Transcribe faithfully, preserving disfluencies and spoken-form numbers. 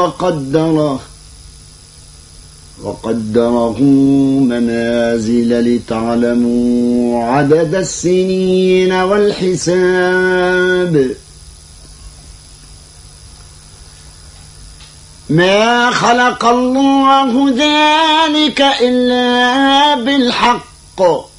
وقدره وقدره منازل لتعلموا عدد السنين والحساب. ما خلق الله ذلك إلا بالحق